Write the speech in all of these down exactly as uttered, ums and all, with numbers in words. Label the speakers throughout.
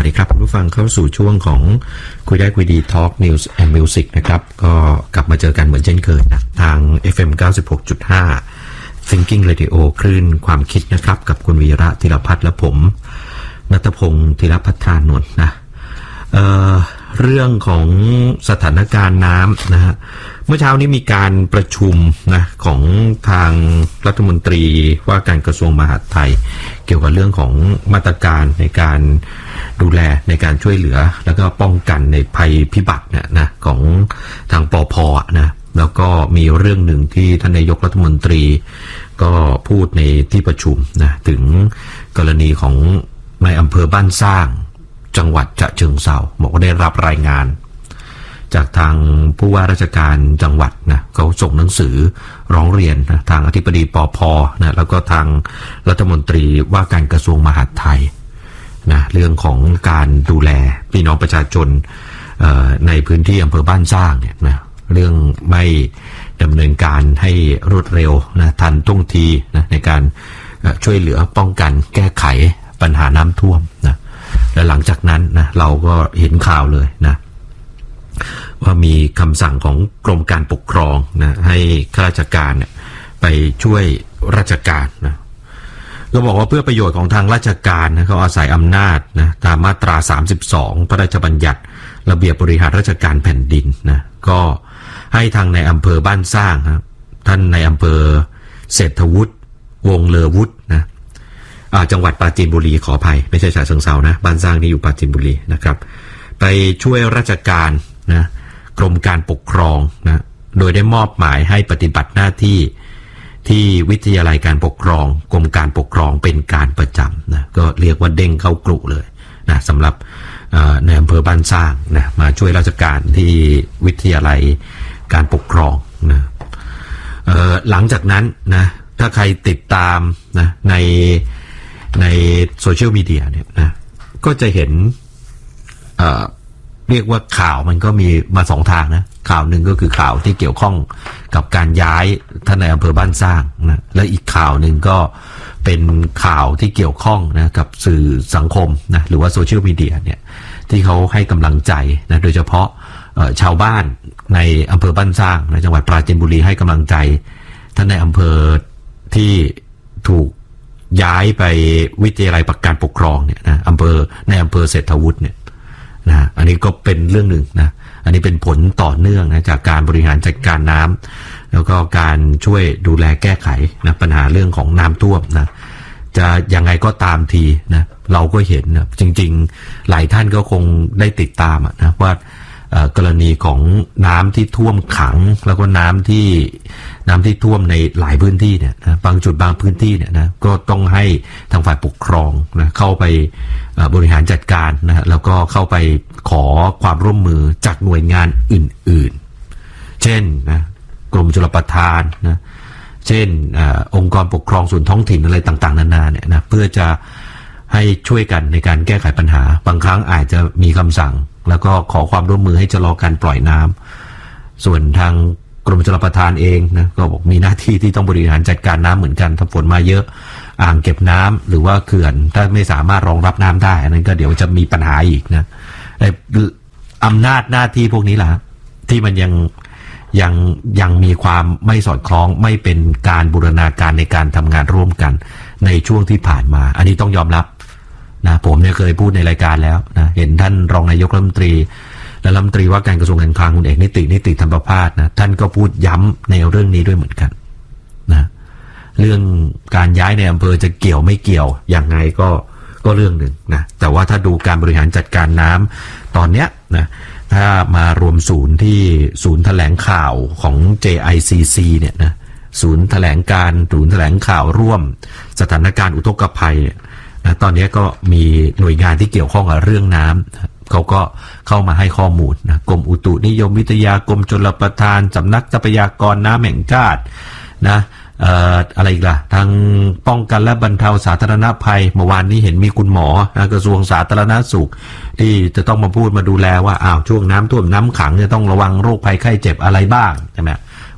Speaker 1: วัสดีครับคุณผู้ฟังเข้าสู่ช่วงของคุยได้คุยดี Talk News and Music นะครับก็กลับมาเจอกันเหมือนเช่นเคยนะทาง เอฟ เอ็ม เก้าสิบหกจุดห้า Thinking Radio คลื่นความคิดนะครับกับคุณวีระธีรพัฒน์และผมณัฐพงศ์ธีรพัฒนานนท์นะ เอ่อเรื่องของสถานการณ์น้ำนะฮะเมื่อเช้านี้มีการประชุมนะของทางรัฐมนตรีว่าการกระทรวงมหาดไทยเกี่ยวกับเรื่องของมาตรการในการดูแลในการช่วยเหลือแล้วก็ป้องกันในภัยพิบัติเนี่ยนะของทางปภ.นะแล้วก็มีเรื่องหนึ่งที่ท่านนายกรัฐมนตรีก็พูดในที่ประชุมนะถึงกรณีของในอำเภอบ้านสร้างจังหวัดฉะเชิงเทราบอกว่าได้รับรายงานจากทางผู้ว่าราชการจังหวัดนะเขาส่งหนังสือร้องเรียนนะทางอธิบดีปภ.นะแล้วก็ทางรัฐมนตรีว่าการกระทรวงมหาดไทยนะเรื่องของการดูแลพี่น้องประชาชนในพื้นที่อำเภอบ้านสร้างเนี่ยนะเรื่องไม่ดำเนินการให้รวดเร็วนะทันท่วงทีนะในการช่วยเหลือป้องกันแก้ไขปัญหาน้ำท่วมนะและหลังจากนั้นนะเราก็เห็นข่าวเลยนะว่ามีคำสั่งของกรมการปกครองนะให้ข้าราชการเนี่ยไปช่วยราชการนะก็บอกว่าเพื่อประโยชน์ของทางราชการนะเขาอาศัยอำนาจนะตามมาตราสามสิบสองพระราชบัญญัติระเบียบบริหารราชการแผ่นดินนะก็ให้ทางในอำเภอบ้านสร้างครับท่านในอำเภอเศรษฐวุฒิวงเลอวุฒินะจังหวัดปราจีนบุรีขออภัยไม่ใช่ฉะเชิงเทรานะบ้านสร้างนี่อยู่ปราจีนบุรีนะครับไปช่วยราชการนะกรมการปกครองนะโดยได้มอบหมายให้ปฏิบัติหน้าที่ที่วิทยาลัยการปกครองกรมการปกครองเป็นการประจำนะก็เรียกว่าเด้งเข้ากรุเลยนะสำหรับในอำเภอบ้านสร้างนะมาช่วยราชการที่วิทยาลัยการปกครองนะหลังจากนั้นนะถ้าใครติดตามนะในในโซเชียลมีเดียเนี่ยนะก็จะเห็นเอ่อเรียกว่าข่าวมันก็มีมาสองทางนะข่าวหนึ่งก็คือข่าวที่เกี่ยวข้องกับการย้ายท่านในอำเภอบ้านสร้างนะและอีกข่าวหนึ่งก็เป็นข่าวที่เกี่ยวข้องนะกับสื่อสังคมนะหรือว่าโซเชียลมีเดียเนี่ยที่เขาให้กำลังใจนะโดยเฉพาะชาวบ้านในอำเภอบ้านสร้างในจังหวัดปราจีนบุรีให้กำลังใจท่านในอำเภอที่ถูกย้ายไปวิทยาลัยการปกครองเนี่ยนะอำเภอในอำเภอเศรษฐวุฒิเนี่ยนะอันนี้ก็เป็นเรื่องหนึ่งนะอันนี้เป็นผลต่อเนื่องนะจากการบริหารจัดการน้ำแล้วก็การช่วยดูแลแก้ไขนะปัญหาเรื่องของน้ำท่วมนะจะยังไงก็ตามทีนะเราก็เห็นนะจริงๆหลายท่านก็คงได้ติดตามนะว่ากรณีของน้ำที่ท่วมขังแล้วก็น้ำที่น้ำที่ท่วมในหลายพื้นที่เนี่ยนะบางจุดบางพื้นที่เนี่ยนะก็ต้องให้ทางฝ่ายปกครองนะเข้าไปบริหารจัดการนะแล้วก็เข้าไปขอความร่วมมือจากหน่วยงานอื่นๆเช่นนะกรมชลประทานนะเช่น อ, องค์กรปกครองส่วนท้องถิ่นอะไรต่างๆนานาเนี่ยนะเพื่อจะให้ช่วยกันในการแก้ไขปัญหาบางครั้งอาจจะมีคำสั่งแล้วก็ขอความร่วมมือให้ชะลอการปล่อยน้ำส่วนทางกรมชลประทานเองนะก็บอกมีหน้าที่ที่ต้องบริหารจัดการน้ำเหมือนกันถ้าฝนมาเยอะอ่างเก็บน้ำหรือว่าเขื่อนถ้าไม่สามารถรองรับน้ำได้อันนั้นก็เดี๋ยวจะมีปัญหาอีกนะอำนาจหน้าที่พวกนี้แหละที่มันยังยังยังมีความไม่สอดคล้องไม่เป็นการบูรณาการในการทำงานร่วมกันในช่วงที่ผ่านมาอันนี้ต้องยอมรับนะผมเนี่ยเคยพูดในรายการแล้วนะเห็นท่านรองนายกรัฐมนตรีและรัฐมนตรีว่าการกระทรวงการคลังคุณเอกนิตินิติธรรมภาสนะท่านก็พูดย้ำในเรื่องนี้ด้วยเหมือนกันนะเรื่องการย้ายในอำเภอจะเกี่ยวไม่เกี่ยวอย่างไงก็ก็เรื่องหนึ่งนะแต่ว่าถ้าดูการบริหารจัดการน้ำตอนเนี้ยนะถ้ามารวมศูนย์ที่ศูนย์แถลงข่าวของ เจ ไอ ซี ซี เนี่ยนะศูนย์แถลงการศูนย์แถลงข่าวร่วมสถานการณ์อุทกภัยเนี่ยนะตอนนี้ก็มีหน่วยงานที่เกี่ยวข้องกับเรื่องน้ำเขาก็เข้ามาให้ข้อมูลนะกรมอุตุนิยมวิทยากรมชลประทานสำนักทรัพยากรน้ำแห่งชาตินะเอ่ออะไรอีกล่ะทางป้องกันและบรรเทาสาธารณภัยเมื่อวานนี้เห็นมีคุณหมอนะกระทรวงสาธารณสุขที่จะต้องมาพูดมาดูแลว่าอ้าวช่วงน้ำท่วมน้ำขังจะต้องระวังโรคภัยไข้เจ็บอะไรบ้างใช่ไหม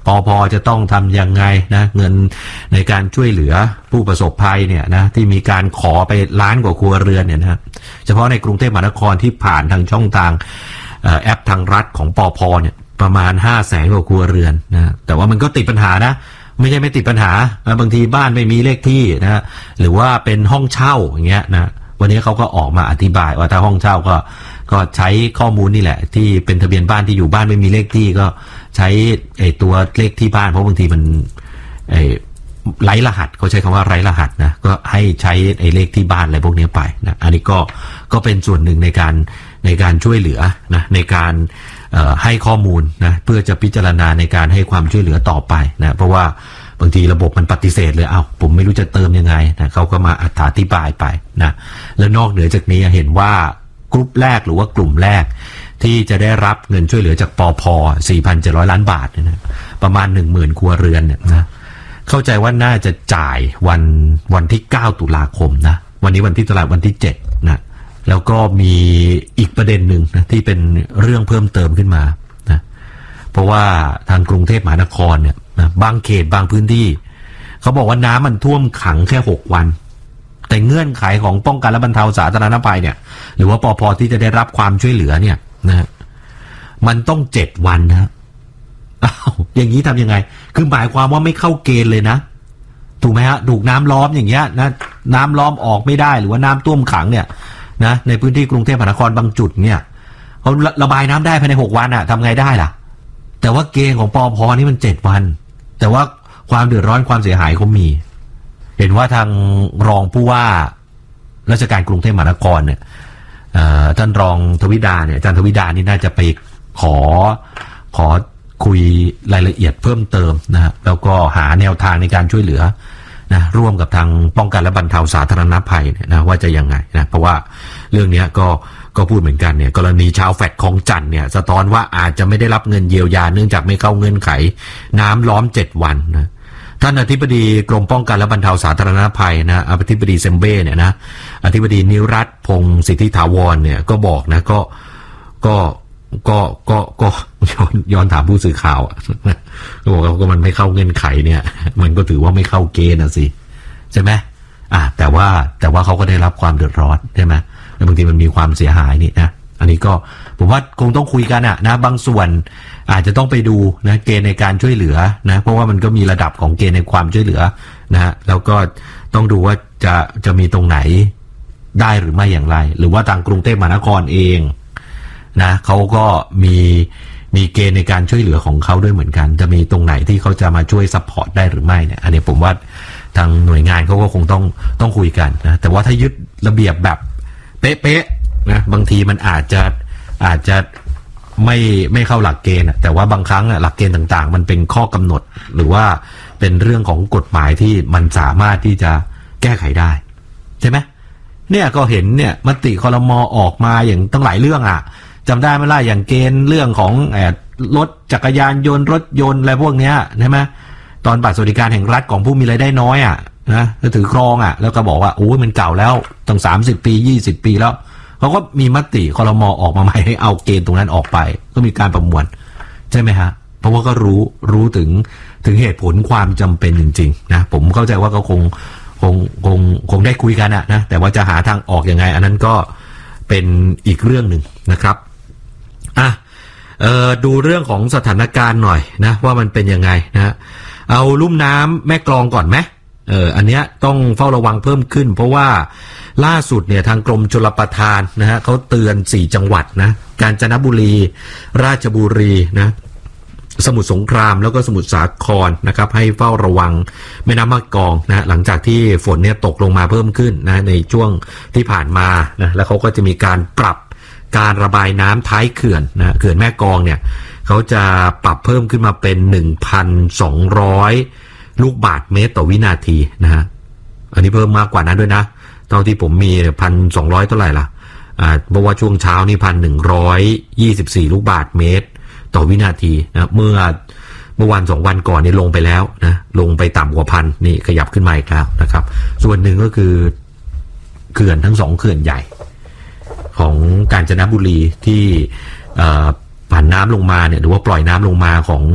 Speaker 1: ปภ.จะต้องทำยังไงนะเงินในการช่วยเหลือผู้ประสบภัยเนี่ยนะที่มีการขอไปล้านกว่าครัวเรือนเนี่ยนะเฉพาะในกรุงเทพมหานครที่ผ่านทางช่องทางแอปทางรัฐของปภ.เนี่ยประมาณห้าแสนกว่าครัวเรือนนะแต่ว่ามันก็ติดปัญหานะไม่ใช่ไม่ติดปัญหาบางทีบ้านไม่มีเลขที่นะหรือว่าเป็นห้องเช่าอย่างเงี้ยนะวันนี้เขาก็ออกมาอธิบายว่าถ้าห้องเช่าก็ก็ใช้ข้อมูลนี่แหละที่เป็นทะเบียนบ้านที่อยู่บ้านไม่มีเลขที่ก็ใช้ไอ้ตัวเลขที่บ้านเพราะบางทีมันไอ้ไร้รหัสเขาใช้คำว่าไร้รหัสนะก็ให้ใช้ไอ้เลขที่บ้านอะไรพวกนี้ไปนะอันนี้ก็ก็เป็นส่วนหนึ่งในการในการช่วยเหลือนะในการเอ่อให้ข้อมูลนะเพื่อจะพิจารณาในการให้ความช่วยเหลือต่อไปนะเพราะว่าบางทีระบบมันปฏิเสธเลยเอ้าผมไม่รู้จะเติมยังไงนะเขาก็มาอธิบายไปนะแล้วนอกเหนือจากนี้เห็นว่ากลุ่มแรกหรือว่ากลุ่มแรกที่จะได้รับเงินช่วยเหลือจากปภ สี่พันเจ็ดร้อย ล้านบาทนะประมาณ หนึ่งหมื่น ครัวเรือนเนี่ยนะเข้าใจว่าน่าจะจ่ายวันวันที่เก้าตุลาคมนะวันนี้วันที่ตลาดวันที่เจ็ดนะแล้วก็มีอีกประเด็นหนึ่งนะที่เป็นเรื่องเพิ่มเติมขึ้นมานะเพราะว่าทางกรุงเทพมหานครเนี่ยนะบางเขตบางพื้นที่เขาบอกว่าน้ำมันท่วมขังแค่หกวันแต่เงื่อนไขของป้องกันและบรรเทาสาธารณภัยเนี่ยหรือว่าปภ.ที่จะได้รับความช่วยเหลือเนี่ยนะมันต้องเจ็ดวันนะอ้าวอย่างนี้ทำยังไงคือหมายความว่าไม่เข้าเกณฑ์เลยนะถูกไหมฮะถูกน้ำล้อมอย่างเงี้ยนะน้ำล้อมออกไม่ได้หรือว่าน้ำท่วมขังเนี่ยนะในพื้นที่กรุงเทพมหานครบางจุดเนี่ยเขาระบายน้ำได้ภายในหกวันอะทำไงได้ล่ะแต่ว่าเกณฑ์ของปภ.นี่มันเจ็ดวันแต่ว่าความเดือดร้อนความเสียหายเขามีเห็นว่าทางรองผู้ว่าราชการกรุงเทพมหานครเนี่ยท่านรองทวิดาเนี่ยอาจารย์ทวิดานี่น่าจะไปขอขอคุยรายละเอียดเพิ่มเติมนะฮะแล้วก็หาแนวทางในการช่วยเหลือนะร่วมกับทางป้องกันและบรรเทาสาธารณภัยเนี่ยนะว่าจะยังไงนะเพราะว่าเรื่องนี้ก็ก็พูดเหมือนกันเนี่ยกรณีชาวแฟลตคลองจันทน์เนี่ยสะท้อนว่าอาจจะไม่ได้รับเงินเยียวยาเนื่องจากไม่เข้าเงื่อนไขน้ำล้อมเจ็ดวันนะท่านอธิบดีกรมป้องกันและบรรเทาสาธารณภัยนะอธิบดีเซมเบ้เนี่ยนะอธิบดีนิรัตน์พงศ์สิทธิถาวรเนี่ยก็บอกนะก็ก็ก็ก็ก็ย้อนย้อนถามผู้สื่อข่าวก็บอกว่าก็มันไม่เข้าเงื่อนไขเนี่ยมันก็ถือว่าไม่เข้าเกณฑ์นะสิใช่ไหมอ่ะแต่ว่าแต่ว่าเขาก็ได้รับความเดือดร้อนใช่ไหมแล้วบางทีมันมีความเสียหายนี่นะอันนี้ก็ผมว่าคงต้องคุยกันอะนะบางส่วนอาจจะต้องไปดูนะเกณฑ์ในการช่วยเหลือนะเพราะว่ามันก็มีระดับของเกณฑ์ในความช่วยเหลือนะฮะแล้วก็ต้องดูว่าจะจะมีตรงไหนได้หรือไม่อย่างไรหรือว่าทางกรุงเทพมหานครเองนะเขาก็มีมีเกณฑ์ในการช่วยเหลือของเขาด้วยเหมือนกันจะมีตรงไหนที่เขาจะมาช่วยซัพพอร์ตได้หรือไม่เนี่ยอันนี้ผมว่าทางหน่วยงานเขาก็คงต้องต้องคุยกันนะแต่ว่าถ้ายึดระเบียบแบบเป๊ะๆนะบางทีมันอาจจะอาจจะไม่ไม่เข้าหลักเกณฑ์แต่ว่าบางครั้งหลักเกณฑ์ต่างๆมันเป็นข้อกำหนดหรือว่าเป็นเรื่องของกฎหมายที่มันสามารถที่จะแก้ไขได้ใช่ไหมเนี่ยก็เห็นเนี่ยมติครม.ออกมาอย่างตั้งหลายเรื่องอ่ะจำได้ไหมล่ะอย่างเกณฑ์เรื่องของแอบรถจักรยานยนต์รถยนต์อะไรพวกเนี้ยใช่ไหมตอนบัตรสวัสดิการแห่งรัฐของผู้มีรายได้น้อยอ่ะนะก็ถือครองอ่ะแล้วก็บอกว่าโอ้ยมันเก่าแล้วตั้งสามสิบปียี่สิบปีแล้วเขาก็มีมติครม.ออกมาใหม่ให้เอาเกณฑ์ตรงนั้นออกไปก็มีการประมวลใช่ไหมฮะเพราะว่าก็รู้รู้ถึงถึงเหตุผลความจำเป็นจริงๆนะผมเข้าใจว่าก็คงคงคงคงได้คุยกันอะนะแต่ว่าจะหาทางออกยังไงอันนั้นก็เป็นอีกเรื่องหนึ่งนะครับอ่ะเอ่อดูเรื่องของสถานการณ์หน่อยนะว่ามันเป็นยังไงนะเอาลุ่มน้ำแม่กลองก่อนไหมเอออันเนี้ยต้องเฝ้าระวังเพิ่มขึ้นเพราะว่าล่าสุดเนี่ยทางกรมชลประทานนะฮะเขาเตือนสี่จังหวัดนะกาญจนบุรีราชบุรีนะสมุทรสงครามแล้วก็สมุทรสาครนะครับให้เฝ้าระวังแม่น้ำแม่กลองนะหลังจากที่ฝนเนี่ยตกลงมาเพิ่มขึ้นนะในช่วงที่ผ่านมานะแล้วเขาก็จะมีการปรับการระบายน้ำท้ายเขื่อนนะเขื่อนแม่กลองเนี่ยเขาจะปรับเพิ่มขึ้นมาเป็น หนึ่งพันสองร้อย ลูกบาศก์เมตรต่อวินาทีนะฮะอันนี้เพิ่มมากกว่านั้นด้วยนะเท่าที่ผมมี หนึ่งพันสองร้อย เท่าไหร่ล่ะอ่าเพราะว่าช่วงเช้านี่ หนึ่งพันหนึ่งร้อยยี่สิบสี่ ลูกบาศก์เมตรต่อวินาทีนะเมื่อเมื่อวันสองวันก่อนนี่ลงไปแล้วนะลงไปต่ำกว่าพันนี่ขยับขึ้นมาอีกแล้วนะครับส่วนหนึ่งก็คือเขื่อนทั้งสองเขื่อนใหญ่ของกาญจนบุรีที่ผ่านน้ำลงมาเนี่ยหรือว่าปล่อยน้ำลงมาของ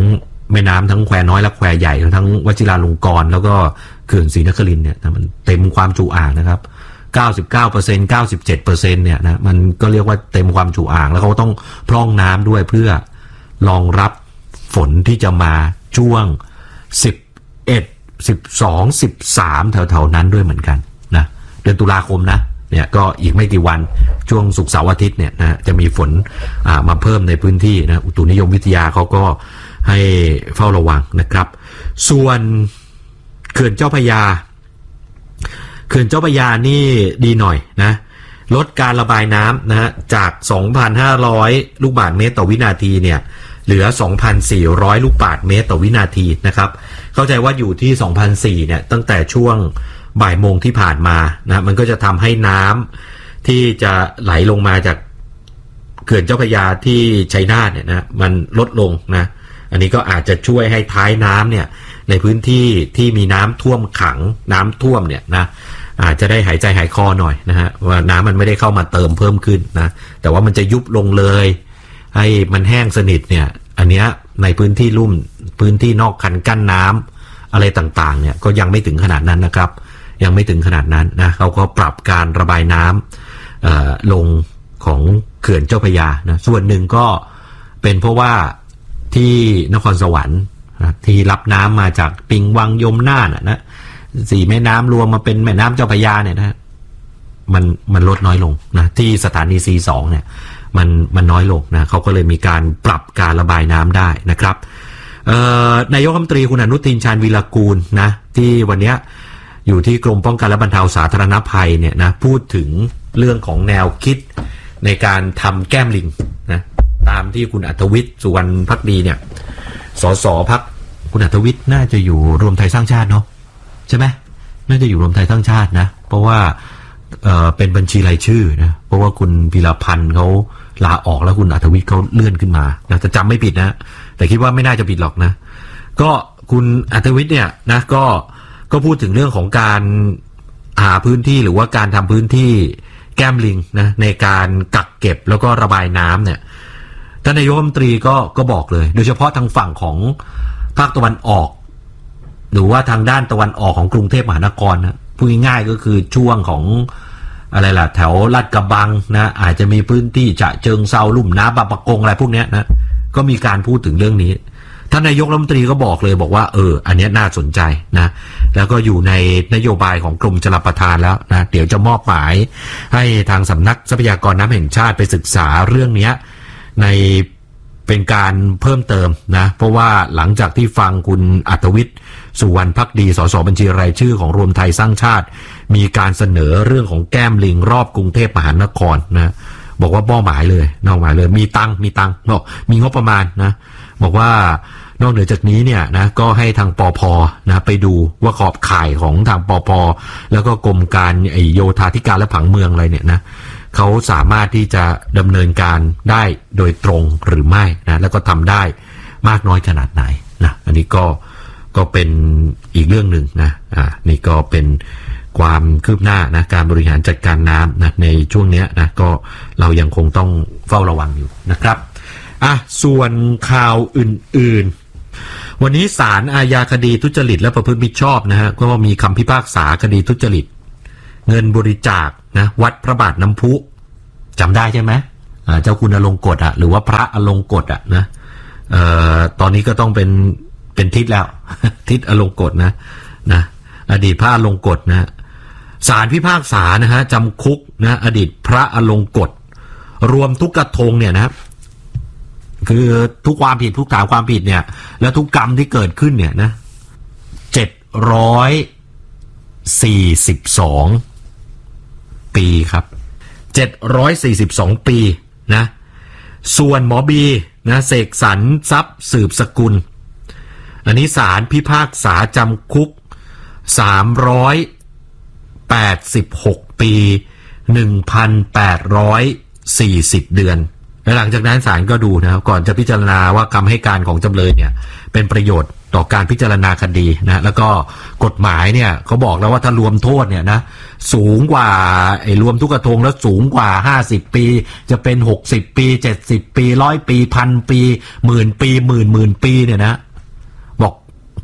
Speaker 1: แม่น้ำทั้งแควน้อยและแควใหญ่ทั้งวชิราลงกรณ์แล้วก็เขื่อนศรีนครินทร์เนี่ยมันเต็มความจุอ่างนะครับ เก้าสิบเก้าเปอร์เซ็นต์ เก้าสิบเจ็ดเปอร์เซ็นต์ เนี่ยนะมันก็เรียกว่าเต็มความจุอ่างแล้วเขาต้องพร่องน้ำด้วยเพื่อรองรับฝนที่จะมาช่วงสิบเอ็ด สิบสอง สิบสามแถวๆนั้นด้วยเหมือนกันนะเดือนตุลาคมนะเนี่ยก็อีกไม่กี่วันช่วงศุกร์เสาร์อาทิตย์เนี่ยนะจะมีฝนมาเพิ่มในพื้นที่นะอุตุนิยมวิทยาเขาก็ให้เฝ้าระวังนะครับส่วนเขื่อนเจ้าพระยาเขื่อนเจ้าพระยานี่ดีหน่อยนะลดการระบายน้ำนะฮะจาก สองพันห้าร้อย ลูกบาศก์เมตรต่อวินาทีเนี่ยเหลือ สองพันสี่ร้อย ลูกบาศก์เมตรต่อวินาทีนะครับเข้าใจว่าอยู่ที่ สองพันสี่ร้อย เนี่ยตั้งแต่ช่วงบ่ายโมงที่ผ่านมานะมันก็จะทำให้น้ำที่จะไหลลงมาจากเขื่อนเจ้าพระยาที่ชัยนาทเนี่ยนะมันลดลงนะอันนี้ก็อาจจะช่วยให้ท้ายน้ำเนี่ยในพื้นที่ที่มีน้ำท่วมขังน้ำท่วมเนี่ยนะอาจจะได้หายใจหายคอหน่อยนะฮะว่าน้ำมันไม่ได้เข้ามาเติมเพิ่มขึ้นนะแต่ว่ามันจะยุบลงเลยให้มันแห้งสนิทเนี่ยอันเนี้ยในพื้นที่ลุ่มพื้นที่นอกคันกั้นน้ำอะไรต่างๆเนี่ยก็ยังไม่ถึงขนาดนั้นนะครับยังไม่ถึงขนาดนั้นนะเขาก็ปรับการระบายน้ำเอ่อลงของเขื่อนเจ้าพระยานะส่วนหนึ่งก็เป็นเพราะว่าที่นครสวรรค์นะที่รับน้ำมาจากปิงวังยมน่านนะสี่แม่น้ำรวมมาเป็นแม่น้ำเจ้าพระยาเนี่ยนะมันมันลดน้อยลงนะที่สถานี ซี สอง เนี่ยมันมันน้อยลงนะเขาก็เลยมีการปรับการระบายน้ำได้นะครับนายกรัฐมนตรีคุณอนุทินชาญวีรกูลนะที่วันนี้อยู่ที่กรมป้องกันและบรรเทาสาธารณภัยเนี่ยนะพูดถึงเรื่องของแนวคิดในการทำแก้มลิงนะตามที่คุณอัธวิทย์สุวรรณภักดีเนี่ยสสพรรคคุณอัธวิทย์น่าจะอยู่รวมไทยสร้างชาติเนาะใช่ไหมน่าจะอยู่รวมไทยสร้างชาตินะเพราะว่าเอ่อเป็นบัญชีรายชื่อนะเพราะว่าคุณพีรพันธ์เขาลาออกแล้วคุณอัธวิทย์เขาเลื่อนขึ้นมานะจะจำไม่ผิดนะแต่คิดว่าไม่น่าจะผิดหรอกนะก็คุณอัธวิทย์เนี่ยนะก็ก็พูดถึงเรื่องของการหาพื้นที่หรือว่าการทำพื้นที่แก้มลิงนะในการกักเก็บแล้วก็ระบายน้ำเนี่ยท่านนายกรัฐมนตรีก็ก็บอกเลยโดยเฉพาะทางฝั่งของภาคตะวันออกหรือว่าทางด้านตะวันออกของกรุงเทพมหานครนะพูดง่ายๆก็คือช่วงของอะไรล่ะแถวลาดกระบังนะอาจจะมีพื้นที่จะเชิงเซาลุ่มน้ำบางปะกงอะไรพวกนี้นะก็มีการพูดถึงเรื่องนี้ท่านนายกรัฐมนตรีก็บอกเลยบอกว่าเอออันนี้น่าสนใจนะแล้วก็อยู่ในนโยบายของกรมชลประทานแล้วนะเดี๋ยวจะมอบหมายให้ทางสำนักทรัพยากรน้ำแห่งชาติไปศึกษาเรื่องนี้ในเป็นการเพิ่มเติมนะเพราะว่าหลังจากที่ฟังคุณอัธวิทย์สุวรรณภักดีสสบัญชีรายชื่อของรวมไทยสร้างชาติมีการเสนอเรื่องของแก้มลิงรอบกรุงเทพมหานครนะบอกว่าเป้าหมายเลยนอกหมายเลยมีตังมีตังบอกมีงบประมาณนะบอกว่านอกเหนือจากนี้เนี่ยนะก็ให้ทางปภนะไปดูว่าขอบข่ายของทางปภแล้วก็กรมการไอโยธาธิการและผังเมืองอะไรเนี่ยนะเขาสามารถที่จะดำเนินการได้โดยตรงหรือไม่นะแล้วก็ทำได้มากน้อยขนาดไหนนะอันนี้ก็ก็เป็นอีกเรื่องหนึ่งนะอ่านี่ก็เป็นความคืบหน้านะการบริหารจัดการน้ำนะในช่วงนี้นะก็เรายังคงต้องเฝ้าระวังอยู่นะครับอ่ะส่วนข่าวอื่นๆวันนี้ศาลอาญาคดีทุจริตและประพฤติมิชอบนะฮะก็มีคำพิพากษาคดีทุจริตเงินบริจาคนะวัดพระบาทน้ำพุจำได้ใช่ไหมเจ้าคุณอลงกฎอ่ะหรือว่าพระอลงกฎอ่ะนะเอ่อตอนนี้ก็ต้องเป็นเป็นทิศแล้ว ทิศอลงกฎนะนะอดีตพระอลงกฎนะศาลพิพากษานะฮะจำคุกนะอดีตพระอลงกฎรวมทุกกระทงเนี่ยนะคือทุกความผิดทุกฐานความผิดเนี่ยแล้วทุกกรรมที่เกิดขึ้นเนี่ยนะเจ็ดร้อยสี่สิบสองปีครับเจ็ดร้อยสี่สิบสองปีนะส่วนหมอบีนะเสกสรรทรัพย์สืบสกุลอันนี้ศาลพิพากษาจำคุกสามร้อยแปดสิบหกปี หนึ่งพันแปดร้อยสี่สิบ เดือนและหลังจากนั้นศาลก็ดูนะครับก่อนจะพิจารณาว่าคำให้การของจำเลยเนี่ยเป็นประโยชน์ต่อการพิจารณาคดีนะแล้วก็กฎหมายเนี่ยเขาบอกแล้วว่าถ้ารวมโทษเนี่ยนะสูงกว่าไอ้รวมทุกกระทงแล้วสูงกว่าห้าสิบปีจะเป็นหกสิบปีเจ็ดสิบปีหนึ่งร้อยปีพันปีหมื่นปีหมื่นหมื่นปีเนี่ยนะ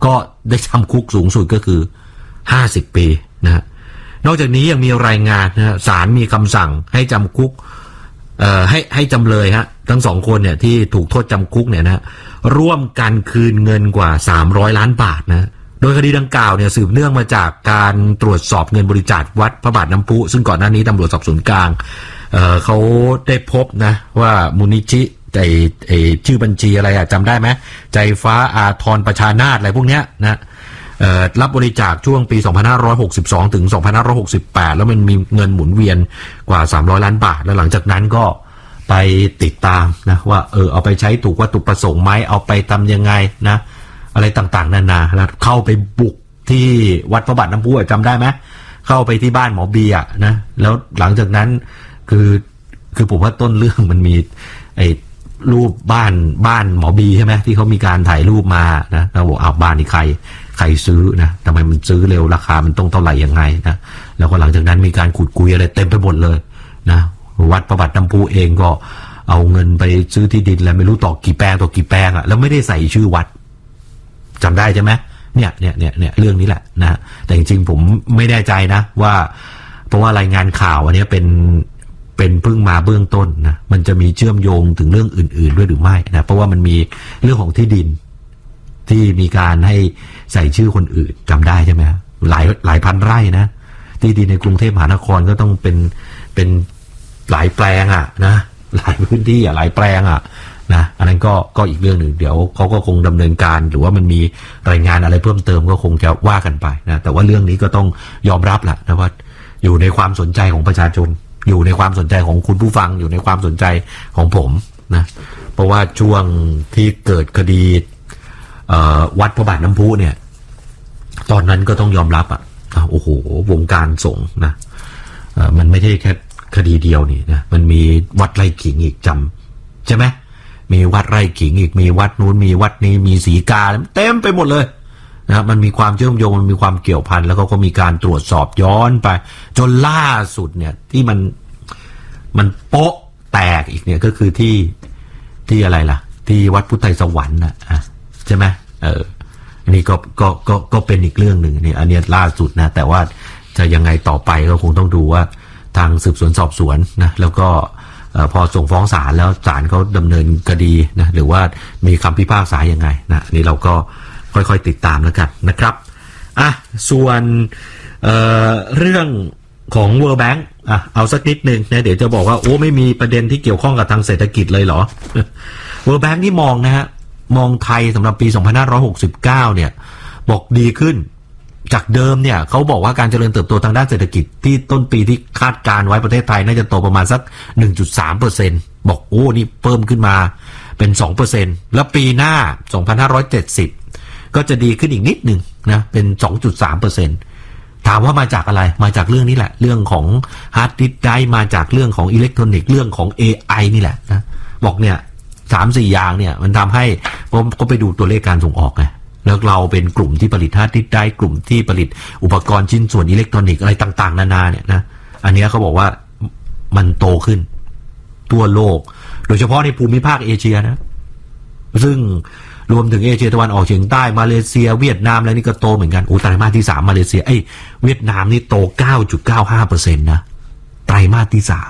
Speaker 1: ก็ได้จำคุกสูงสุดก็คือห้าสิบปีนะฮะนอกจากนี้ยังมีรายงานนะศาลมีคำสั่งให้จำคุกเอ่อให้ให้จำเลยฮะทั้งสองคนเนี่ยที่ถูกโทษจำคุกเนี่ยนะร่วมกันคืนเงินกว่าสามร้อยล้านบาทนะโดยคดีดังกล่าวเนี่ยสืบเนื่องมาจากการตรวจสอบเงินบริจาควัดพระบาทน้ำพุซึ่งก่อนหน้านี้ตำรวจสอบสวนกลางเอ่อเขาได้พบนะว่ามูลนิธิไอ้ไอ้ชื่อบัญชีอะไรอะจำได้ไหมใจฟ้าอาทรประชานาถอะไรพวกเนี้ยนะเอ่อรับบริจาคช่วงปีสองพันห้าร้อยหกสิบสองถึงสองพันห้าร้อยหกสิบแปดแล้วมันมีเงินหมุนเวียนกว่าสามร้อยล้านบาทแล้วหลังจากนั้นก็ไปติดตามนะว่าเออเอาไปใช้ถูกวัตถุประสงค์ไหมเอาไปทำยังไงนะอะไรต่างๆนานาแล้วเข้าไปบุกที่วัดพระบาทน้ำพุจำได้ไหมเข้าไปที่บ้านหมอบีอะนะแล้วหลังจากนั้นคือคือผมว่าต้นเรื่องมันมีไอ้รูปบ้านบ้านหมอบีใช่ไหมที่เขามีการถ่ายรูปมานะแล้วบอกอ้าวบ้านนี้ใครใครซื้อนะทำไมมันซื้อเร็วราคามันต้องเท่าไหร่ยังไงนะแล้วก็หลังจากนั้นมีการขุดคุยอะไรเต็มไปหมดเลยนะวัดพระบาทน้ำพุเองก็เอาเงินไปซื้อที่ดินแล้วไม่รู้ต่อกี่แปลงต่อกี่แปลงอะแล้วไม่ได้ใส่ชื่อวัดจำได้ใช่ไหมเนี่ยเนี่ยเนี่ยเนี่ยเรื่องนี้แหละนะแต่จริงๆผมไม่แน่ใจนะว่าเพราะว่ารายงานข่าวอันนี้เป็นเป็นเพิ่งมาเบื้องต้นนะมันจะมีเชื่อมโยงถึงเรื่องอื่นๆด้วยหรือไม่นะเพราะว่ามันมีเรื่องของที่ดินที่มีการให้ใส่ชื่อคนอื่นจำได้ใช่ไหมหลายหลายพันไร่นะที่ดินในกรุงเทพมหานครก็ต้องเป็นเป็นหลายแปลงอ่ะนะหลายพื้นที่อ่ะหลายแปลงอ่ะนะอันนั้นก็ก็อีกเรื่องหนึ่งเดี๋ยวเขาก็คงดำเนินการหรือว่ามันมีรายงานอะไรเพิ่มเติมก็คงจะว่ากันไปนะแต่ว่าเรื่องนี้ก็ต้องยอมรับแหละนะว่าอยู่ในความสนใจของประชาชนอยู่ในความสนใจของคุณผู้ฟังอยู่ในความสนใจของผมนะเพราะว่าช่วงที่เกิดคดีวัดพระบาทน้ำพุเนี่ยตอนนั้นก็ต้องยอมรับอ่ะโอ้โหวงการสงฆ์นะมันไม่ใช่แค่คดีเดียวนี่นะมันมีวัดไร่ขิงอีกจำใช่ไหมมีวัดไร่ขิงอีกมีวัดนู้นมีวัดนี้มีศรีกาเต็มไปหมดเลยนะมันมีความเชื่อมโยงมันมีความเกี่ยวพันแล้วก็ก็มีการตรวจสอบย้อนไปจนล่าสุดเนี่ยที่มันมันโป๊ะแตกอีกเนี่ยก็คือที่ที่อะไรล่ะที่วัดพุทธไทยสวรรค์นะอ่ะใช่ไหมเอออันนี้ก็ก็ก็ก็เป็นอีกเรื่องหนึ่งนี่อันนี้ล่าสุดนะแต่ว่าจะยังไงต่อไปก็คงต้องดูว่าทางสืบสวนสอบสวนนะแล้วก็พอส่งฟ้องศาลแล้วศาลเขาดำเนินคดีนะหรือว่ามีคำพิพากษายังไงนะนี่เราก็ค่อยๆติดตามแล้วกันนะครับอ่ะส่วนเอ่อเรื่องของ World Bank อ่ะเอาสักนิดนึงนะเดี๋ยวจะบอกว่าโอ้ไม่มีประเด็นที่เกี่ยวข้องกับทางเศรษฐกิจเลยเหรอ World Bank นี่มองนะฮะมองไทยสำหรับปีสองพันห้าร้อยหกสิบเก้าเนี่ยบอกดีขึ้นจากเดิมเนี่ยเขาบอกว่าการเจริญเติบโตทางด้านเศรษฐกิจที่ต้นปีที่คาดการไว้ประเทศไทยน่าจะโตประมาณสัก หนึ่งจุดสามเปอร์เซ็นต์ บอกโอ้นี่เพิ่มขึ้นมาเป็น สองเปอร์เซ็นต์ แล้วปีหน้าสองพันห้าร้อยเจ็ดสิบก็จะดีขึ้นอีกนิดนึงนะเป็น สองจุดสามเปอร์เซ็นต์ ถามว่ามาจากอะไรมาจากเรื่องนี้แหละเรื่องของฮาร์ดดิสก์ไดรฟ์มาจากเรื่องของอิเล็กทรอนิกส์เรื่องของ เอ ไอ นี่แหละนะบอกเนี่ย สามสี่ อย่างเนี่ยมันทำให้ผมก็ไปดูตัวเลขการส่งออกไงแล้วเราเป็นกลุ่มที่ผลิตฮาร์ดดิสก์ไดรฟ์กลุ่มที่ผลิตอุปกรณ์ชิ้นส่วนอิเล็กทรอนิกส์อะไรต่างๆนานาเนี่ยนะอันนี้เขาบอกว่ามันโตขึ้นทั่วโลกโดยเฉพาะในภูมิภาคเอเชียนะซึ่งรวมถึงเอเชียตะวันออกเฉียงใต้มาเลเซียเวียดนามอะไรนี่ก็โตเหมือนกันโอ้ไตรมาสที่สามมาเลเซียไอ้เวียดนามนี่โต เก้าจุดเก้าห้าเปอร์เซ็นต์ นะไตรมาสที่สาม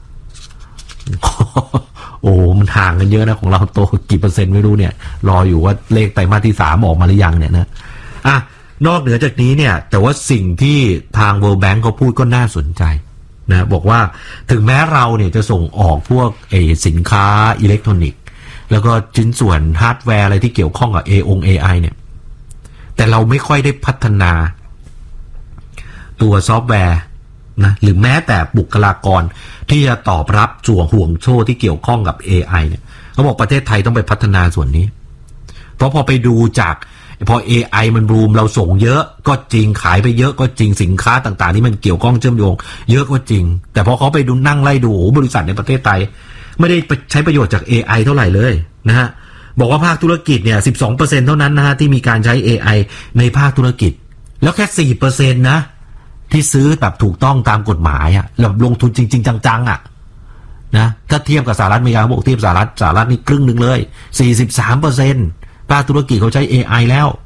Speaker 1: โอ้มันห่างกันเยอะนะของเราโตกี่เปอร์เซ็นต์ไม่รู้เนี่ยรออยู่ว่าเลขไตรมาสที่สามออกมาหรือยังเนี่ยนะอ่ะนอกเหนือจากนี้เนี่ยแต่ว่าสิ่งที่ทาง World Bank เขาพูดก็น่าสนใจนะบอกว่าถึงแม้เราเนี่ยจะส่งออกพวกไอ้สินค้าอิเล็กทรอนิกส์แล้วก็ชิ้นส่วนฮาร์ดแวร์อะไรที่เกี่ยวข้องกับ เอ อง เอ ไอ เนี่ยแต่เราไม่ค่อยได้พัฒนาตัวซอฟต์แวร์นะหรือแม้แต่บุคลากรที่จะตอบรับส่วนห่วงโซ่ที่เกี่ยวข้องกับ เอ ไอ เนี่ยเขาบอกประเทศไทยต้องไปพัฒนาส่วนนี้เพราะพอไปดูจากพอ เอ ไอ มันบูมเราส่งเยอะก็จริงขายไปเยอะก็จริงสินค้าต่างๆที่มันเกี่ยวข้องเชื่อมโยงเยอะก็จริงแต่พอเขาไปดูนั่งไล่ดูโอ้บริษัทในประเทศไทยไม่ได้ใช้ประโยชน์จาก เอ ไอ เท่าไหร่เลยนะฮะบอกว่าภาคธุรกิจเนี่ย สิบสองเปอร์เซ็นต์ เท่านั้นนะฮะที่มีการใช้ เอ ไอ ในภาคธุรกิจแล้วแค่ สี่เปอร์เซ็นต์ นะที่ซื้อแบบถูกต้องตามกฎหมายอ่ะแล้วลงทุนจริงๆจังๆอ่ะนะถ้าเทียบกับสหรัฐอเมริกาบอกเทียบสหรัฐสหรัฐนี่ครึ่งนึงเลย สี่สิบสามเปอร์เซ็นต์ ภาคธุรกิจเขาใช้ เอ ไอ แล้ว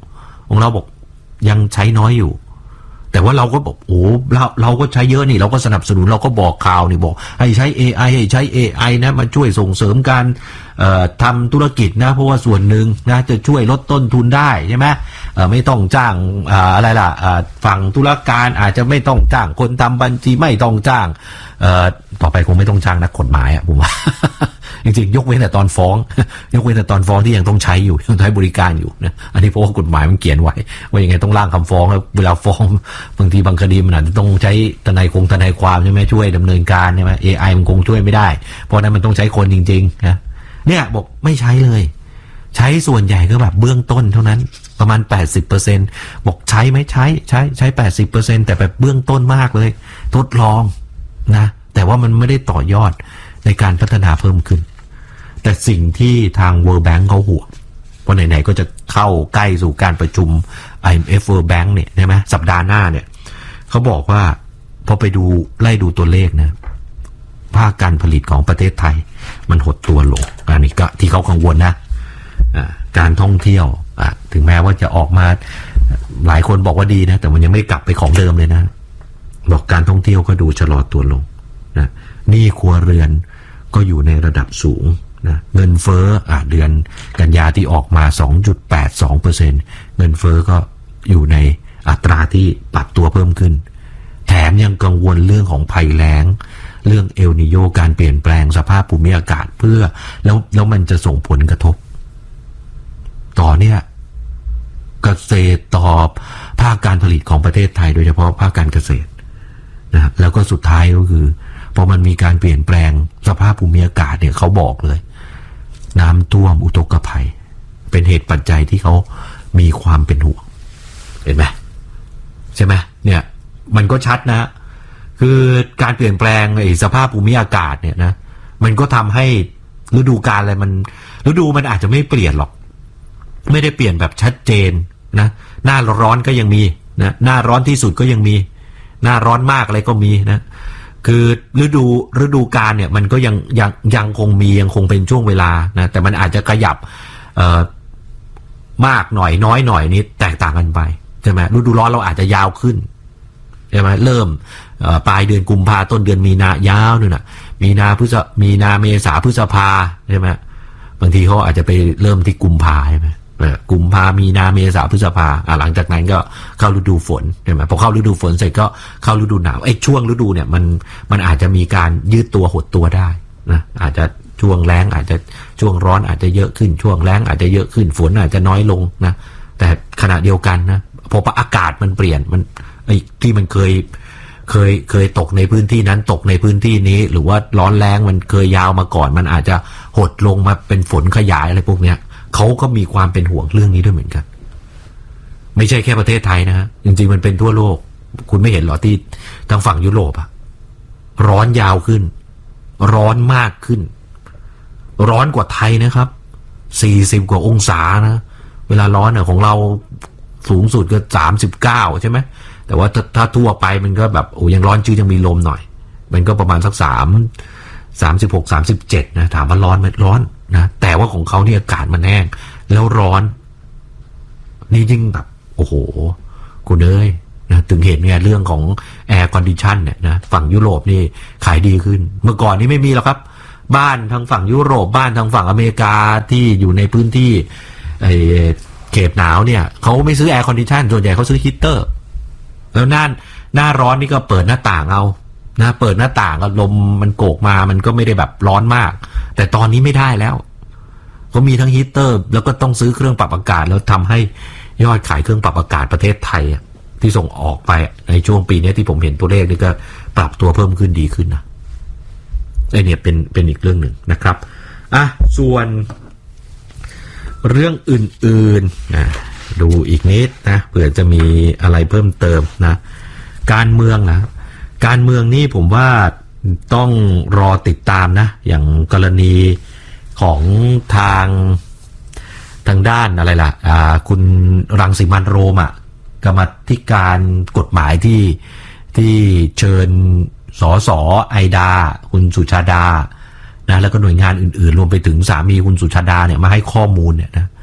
Speaker 1: ของเราบอกยังใช้น้อยอยู่แต่ว่าเราก็บอกโอ้เราเราก็ใช้เยอะนี่เราก็สนับสนุนเราก็บอกข่าวนี่บอกให้ใช้ เอ ไอ ให้ใช้ เอ ไอ นะมาช่วยส่งเสริมการเอ่อทำธุรกิจนะเพราะว่าส่วนหนึ่งนะจะช่วยลดต้นทุนได้ใช่ไหมเอ่อไม่ต้องจ้างอ่าอะไรล่ะอ่าฝั่งธุรการอาจจะไม่ต้องจ้างคนทำบัญชีไม่ต้องจ้างเอ่อต่อไปคงไม่ต้องจ้างนักกฎหมายอ่ะผมว่า จริงๆยกเว้นแต่ตอนฟ้องยกเว้นแต่ตอนฟ้องที่ยังต้องใช้อยู่ต้องใช้บริการอยู่นะอันนี้เพราะว่ากฎหมายมันเขียนไว้ว่ายังไงต้องร่างคำฟ้องแล้วเวลาฟ้องบางทีบางคดีมันอาจจะต้องใช้ทนายคงทนายความใช่ไหมช่วยดำเนินการใช่ไหม เอ ไอ มันคงช่วยไม่ได้เพราะนั้นมันต้องใช้คนจริงๆนะเนี่ยบอกไม่ใช้เลยใช้ส่วนใหญ่ก็แบบเบื้องต้นเท่านั้นประมาณ แปดสิบเปอร์เซ็นต์ บอกใช้ไหมใช้ใช้ใช้ แปดสิบเปอร์เซ็นต์ แต่แบบเบื้องต้นมากเลยทดลองนะแต่ว่ามันไม่ได้ต่อยอดในการพัฒนาเพิ่มขึ้นแต่สิ่งที่ทาง World Bank เขาห่วงเพราะไหนๆก็จะเข้าใกล้สู่การประชุม ไอ เอ็ม เอฟ World Bank เนี่ยใช่ไหมสัปดาห์หน้าเนี่ยเขาบอกว่าพอไปดูไล่ดูตัวเลขนะภาคการผลิตของประเทศไทยมันหดตัวลงอันนี้ก็ที่เขากังวลนะการท่องเที่ยวถึงแม้ว่าจะออกมาหลายคนบอกว่าดีนะแต่มันยังไม่กลับไปของเดิมเลยนะบอกการท่องเที่ยวก็ดูชะลอตัวลงนะหนี้ครัวเรือนก็อยู่ในระดับสูงนะเงินเฟ้ออ่ะเดือนกันยาที่ออกมา สองจุดแปดสองเปอร์เซ็นต์ เงินเฟ้อก็อยู่ในอัตราที่ปรับตัวเพิ่มขึ้นแถมยังกังวลเรื่องของภัยแล้งเรื่องเอลนิโญการเปลี่ยนแปลงสภาพภูมิอากาศเพื่อแล้วแล้วมันจะส่งผลกระทบต่อเนี่ยเกษตรต่อภาคการผลิตของประเทศไทยโดยเฉพาะภาคการเกษตรนะแล้วก็สุดท้ายก็คือพอมันมีการเปลี่ยนแปลงสภาพภูมิอากาศเนี่ยเขาบอกเลยน้ำท่วมอุทกภัยเป็นเหตุปัจจัยที่เขามีความเป็นห่วงเห็นไหมใช่ไหมเนี่ยมันก็ชัดนะคือการเปลี่ยนแปลงไอ้สภาพภูมิอากาศเนี่ยนะมันก็ทำให้ฤดูกาลอะไรมันฤดูมันอาจจะไม่เปลี่ยนหรอกไม่ได้เปลี่ยนแบบชัดเจนนะหน้าร้อนก็ยังมีนะหน้าร้อนที่สุดก็ยังมีหน้าร้อนมากอะไรก็มีนะคือฤดูฤดูกาลเนี่ยมันก็ยังยังยังคงมียังคงเป็นช่วงเวลานะแต่มันอาจจะขยับเอ่อมากหน่อยน้อยหน่อยนี่แตกต่างกันไปใช่ไหมฤดูร้อนเราอาจจะยาวขึ้นใช่ไหมเริ่มปลายเดือนกุมภาต้นเดือนมีนายาวนู่นน่ะมีนาพฤษมีนาเมษาพฤษภาใช่ไหมบางทีเขาอาจจะไปเริ่มที่กุมภาใช่ไหมกุมภามีนาเมษาพฤษภาหลังจากนั้นก็เข้าฤดูฝนใช่ไหมพอเข้าฤดูฝนเสร็จก็เข้าฤดูหนาวไอ้ช่วงฤดูเนี่ยมันมันอาจจะมีการยืดตัวหดตัวได้นะอาจจะช่วงแล้งอาจจะช่วงร้อนอาจจะเยอะขึ้นช่วงแล้งอาจจะเยอะขึ้นฝนอาจจะน้อยลงนะแต่ขณะเดียวกันนะพออากาศมันเปลี่ยนมันไอ้ที่มันเคยเคยเคยตกในพื้นที่นั้นตกในพื้นที่นี้หรือว่าร้อนแรงมันเคยยาวมาก่อนมันอาจจะหดลงมาเป็นฝนขยายอะไรพวกเนี้ยเขาก็มีความเป็นห่วงเรื่องนี้ด้วยเหมือนกันไม่ใช่แค่ประเทศไทยนะฮะจริงๆมันเป็นทั่วโลกคุณไม่เห็นหรอที่ทางฝั่งยุโรปอะร้อนยาวขึ้นร้อนมากขึ้นร้อนกว่าไทยนะครับสี่สิบกว่าองศานะเวลาร้อนอะของเราสูงสุดก็สามสิบเก้าใช่ไหมแต่ว่าถ้าถ้าทั่วไปมันก็แบบโอ้ยังร้อนจืดยังมีลมหน่อยมันก็ประมาณสักสามสามสิบหกสามสิบเจ็ดนะถามว่าร้อนไหมร้อนนะแต่ว่าของเขาเนี่ยอากาศมันแห้งแล้วร้อนนี่ยิ่งแบบโอ้โหกูเอ้ยนะถึงเห็นไงเรื่องของแอร์คอนดิชันเนี่ยนะฝั่งยุโรปนี่ขายดีขึ้นเมื่อก่อนนี่ไม่มีหรอกครับบ้านทางฝั่งยุโรปบ้านทางฝั่งอเมริกาที่อยู่ในพื้นที่ไอ้เขตหนาวเนี่ยเขาไม่ซื้อแอร์คอนดิชันส่วนใหญ่เขาซื้อฮีตเตอร์แล้วหน้าหน้าร้อนนี่ก็เปิดหน้าต่างเอานะเปิดหน้าต่างก็ลมมันโกกมามันก็ไม่ได้แบบร้อนมากแต่ตอนนี้ไม่ได้แล้วเขามีทั้งฮีตเตอร์แล้วก็ต้องซื้อเครื่องปรับอากาศแล้วทำให้ยอดขายเครื่องปรับอากาศประเทศไทยที่ส่งออกไปในช่วงปีนี้ที่ผมเห็นตัวเลขนี่ก็ปรับตัวเพิ่มขึ้นดีขึ้นนะไอเนี่ยเป็นเป็นอีกเรื่องหนึ่งนะครับอ่ะส่วนเรื่องอื่นๆนะดูอีกนิดนะเผื่อจะมีอะไรเพิ่มเติมนะการเมืองนะการเมืองนี่ผมว่าต้องรอติดตามนะอย่างกรณีของทางทางด้านอะไรล่ะอ่าคุณรังสิมันต์โรมอ่ะกรรมาธิการกฎหมายที่ที่เชิญสสไอดาคุณสุชาดานะแล้วก็หน่วยงานอื่นๆรวมไปถึงสามีคุณสุชาดาเนี่ยมาให้ข้อมูลเนี่ยนะ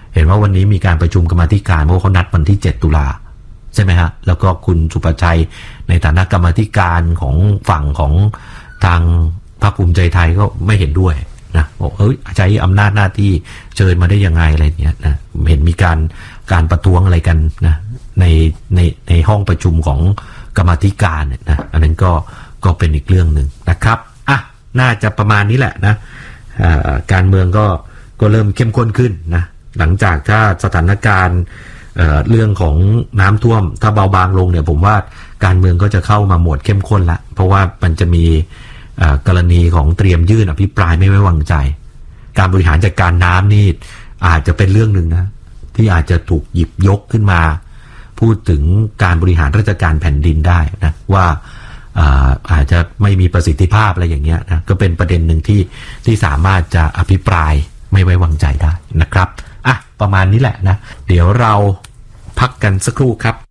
Speaker 1: เห็นว่าวันนี้มีการประชุมกรรมาธิการเพราะเขานัดวันที่เจ็ดตุลาใช่ไหมฮะแล้วก็คุณสุประชัยในฐานะกรรมาธิการของฝั่งของทางพรรคภูมิใจไทยก็ไม่เห็นด้วยนะบอกเอ้ยใช้อำนาจหน้าที่เชิญมาได้ยังไงอะไรเงี้ยนะเห็นมีการการประท้วงอะไรกันนะในในในห้องประชุมของกรรมาธิการเนี่ยนะอันนั้นก็ก็เป็นอีกเรื่องหนึ่งนะครับอ่ะน่าจะประมาณนี้แหละนะการเมืองก็ก็เริ่มเข้มข้นขึ้นนะหลังจากถ้าสถานการณ์ เอ่อ เรื่องของน้ำท่วมถ้าเบาบางลงเนี่ยผมว่าการเมืองก็จะเข้ามาโหมดเข้มข้นละเพราะว่ามันจะมีกรณีของเตรียมยื่นอภิปรายไม่ไว้วางใจการบริหารจัดการน้ำนี่อาจจะเป็นเรื่องหนึ่งนะที่อาจจะถูกหยิบยกขึ้นมาพูดถึงการบริหารราชการแผ่นดินได้นะว่าอาอาจจะไม่มีประสิทธิภาพอะไรอย่างเงี้ยนะก็เป็นประเด็นหนึ่งที่ที่สามารถจะอภิปรายไม่ไว้วางใจได้นะครับอ่ะประมาณนี้แหละนะเดี๋ยวเราพักกันสักครู่ครับ